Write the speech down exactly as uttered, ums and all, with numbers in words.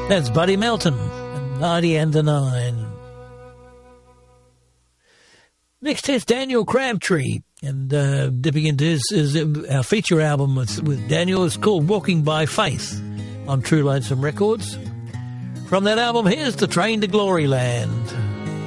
That's Buddy Melton and ninety and the nine. Next is Daniel Crabtree, and uh, dipping into his, his our feature album with, with Daniel is called Walking by Faith on True Lonesome Records. From that album, here's The Train to Glory Land.